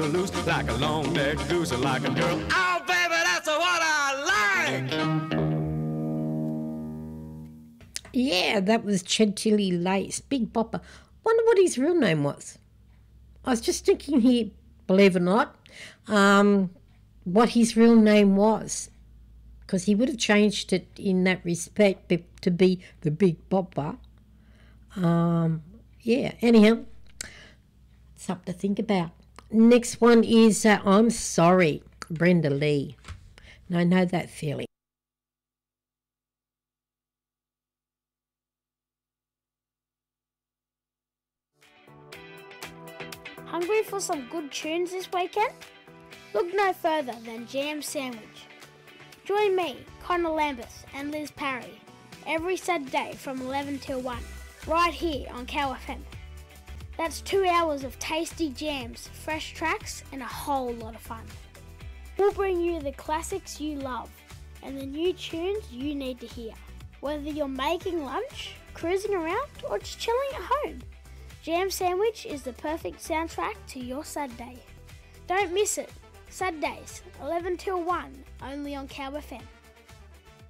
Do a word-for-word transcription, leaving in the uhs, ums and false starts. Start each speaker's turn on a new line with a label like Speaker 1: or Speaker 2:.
Speaker 1: Loose like a long-necked goose, like a girl. Oh, baby, that's what I like.
Speaker 2: Yeah, that was Chantilly Lace, Big Bopper. Wonder what his real name was. I was just thinking here, believe it or not, um, what his real name was, because he would have changed it in that respect be- to be the Big Bopper. Um, yeah, anyhow, something to think about. Next one is uh, I'm Sorry, Brenda Lee. And I know that feeling.
Speaker 3: Hungry for some good tunes this weekend? Look no further than Jam Sandwich. Join me, Connor Lambeth and Liz Parry every Saturday from eleven till one, right here on Cow F M. That's two hours of tasty jams, fresh tracks and a whole lot of fun. We'll bring you the classics you love and the new tunes you need to hear. Whether you're making lunch, cruising around or just chilling at home, Jam Sandwich is the perfect soundtrack to your Saturday. Don't miss it. Saturdays, eleven till one, only on Cow F M.